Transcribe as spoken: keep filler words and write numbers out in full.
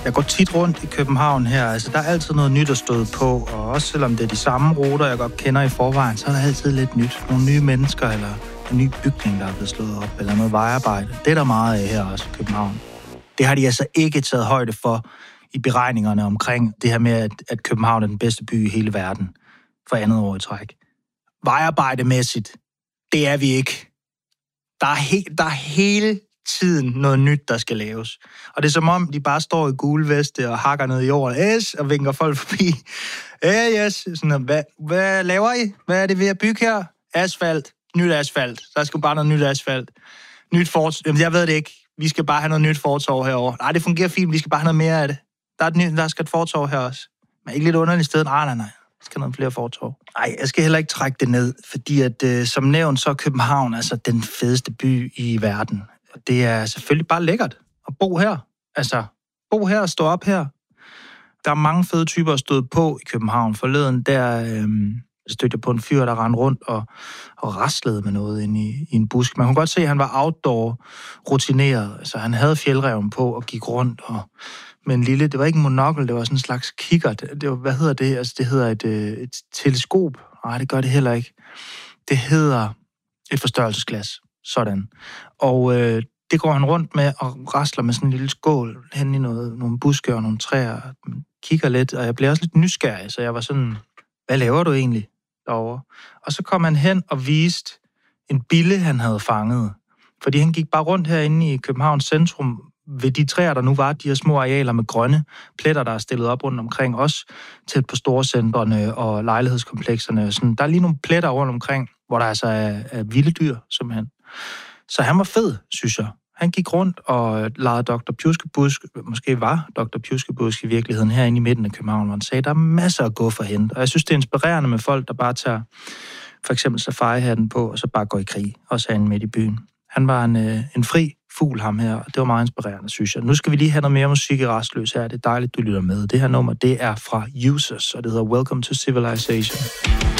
Jeg går tit rundt i København her. Altså, der er altid noget nyt at støde på, og også selvom det er de samme ruter, jeg godt kender i forvejen, så er der altid lidt nyt. Nogle nye mennesker, eller en ny bygning, der er blevet slået op, eller noget vejarbejde. Det er der meget af her også i København. Det har de altså ikke taget højde for i beregningerne omkring det her med, at, at København er den bedste by i hele verden for andet år i træk. Vejarbejdemæssigt, det er vi ikke. Der er, he- der er hele tiden noget nyt, der skal laves. Og det er som om, de bare står i gule veste og hakker ned i jorden, yes, og vinker folk forbi. Ja, yes. Sådan, hvad, hvad laver I? Hvad er det ved at bygge her? Asfalt. Nyt asfalt. Der skal bare noget nyt asfalt. Nyt fortov. Jamen, jeg ved det ikke. Vi skal bare have noget nyt fortov herovre. Nej, det fungerer fint. Vi skal bare have noget mere af det. Der, er et nyt, der skal et fortov her også. Men ikke lidt underligt sted. Nej, nej, nej. Der skal noget flere fortov. Nej, jeg skal heller ikke trække det ned, fordi at, øh, som nævnt, så er København altså den fedeste by i verden. Og det er selvfølgelig bare lækkert at bo her. Altså, bo her og stå op her. Der er mange fede typer at stå på i København. Forleden, der øh, stødte jeg på en fyr, der rendte rundt og, og raslede med noget inde i, i en busk. Man kunne godt se, at han var outdoor rutineret. Altså, han havde fjeldreven på og gik rundt og med en lille, det var ikke en monokkel, det var sådan en slags kikkert. Det var, hvad hedder det? Altså, det hedder et, et teleskop. Nej, det gør det heller ikke. Det hedder et forstørrelsesglas. Sådan. Og øh, det går han rundt med og rasler med sådan en lille skål hen i noget, nogle buske og nogle træer. Kigger lidt, og jeg blev også lidt nysgerrig, så jeg var sådan, hvad laver du egentlig derovre? Og så kom han hen og viste en bille, han havde fanget. Fordi han gik bare rundt herinde i Københavns centrum, ved de træer, der nu var, de her små arealer med grønne pletter, der er stillet op rundt omkring, også tæt på storcentrene og lejlighedskomplekserne. Sådan, der er lige nogle pletter rundt omkring, hvor der altså er, er vilde dyr, simpelthen. Så han var fed, synes jeg. Han gik rundt og legede doktor Pjuskebusk, måske var doktor Pjuskebusk i virkeligheden herinde i midten af København, hvor han sagde, der er masser at gå for hende. Og jeg synes, det er inspirerende med folk, der bare tager for eksempel safari-hatten på, og så bare går i krig, også herinde midt i byen. Han var en, en fri fugl, ham her, og det var meget inspirerende, synes jeg. Nu skal vi lige have noget mere musik i Rastløs her. Det er dejligt, du lytter med. Det her nummer, det er fra Users, og det hedder Welcome to Civilization.